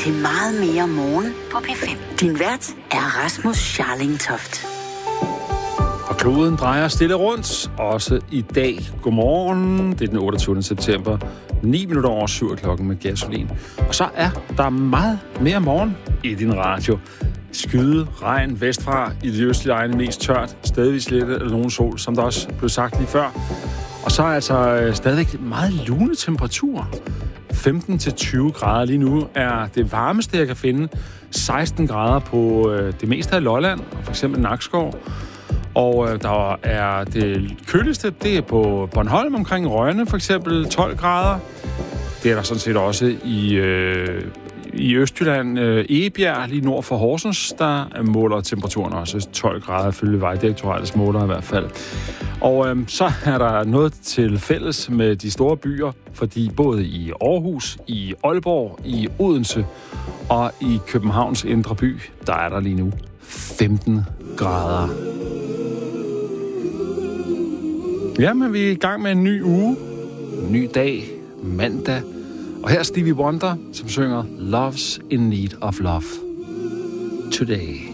til meget mere morgen på P5. Din vært er Rasmus Scharling-Toft. Og kloden drejer stille rundt, også i dag. Godmorgen, det er den 28. september, 9 minutter over 7 klokken med gasolin. Og så er der meget mere morgen i din radio. Skyde, regn vestfra, i de østlige egne mest tørt, stadigvis lidt eller nogen sol, som der også blev sagt lige før. Og så er altså stadigvæk meget lune temperaturer. 15-20 grader lige nu er det varmeste, jeg kan finde. 16 grader på det meste af Lolland, og for eksempel Nakskov. Og der er det køligste, det er på Bornholm omkring Rønne, for eksempel 12 grader. Det er der sådan set også i Østjylland, Egebjerg, lige nord for Horsens, der måler temperaturen også 12 grader, ifølge Vejdirektoratets måler i hvert fald. Og så er der noget til fælles med de store byer, fordi både i Aarhus, i Aalborg, i Odense og i Københavns indre by, der er der lige nu 15 grader. Jamen, vi er i gang med en ny uge, en ny dag, mandag. Og her er Stevie Wonder, som synger Love's in Need of Love Today.